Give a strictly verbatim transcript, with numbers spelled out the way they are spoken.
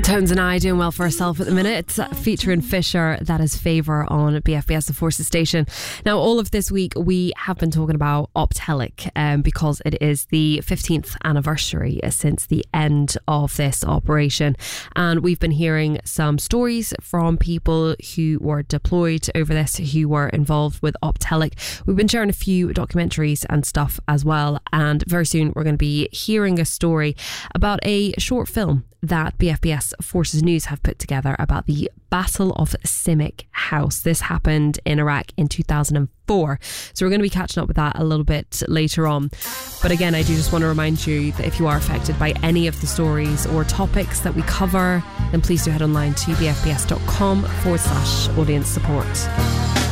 Tones and I doing well for herself at the minute, featuring Fisher, that is Favour on B F B S The Forces Station. Now, all of this week we have been talking about Optelic um, because it is the fifteenth anniversary since the end of this operation, and we've been hearing some stories from people who were deployed over this, who were involved with Optelic. We've been sharing a few documentaries and stuff as well, and very soon we're going to be hearing a story about a short film that B F B S Forces News have put together about the Battle of Simic House. This happened in Iraq in two thousand four. So we're going to be catching up with that a little bit later on. But again, I do just want to remind you that if you are affected by any of the stories or topics that we cover, then please do head online to bfbs.com forward slash audience support.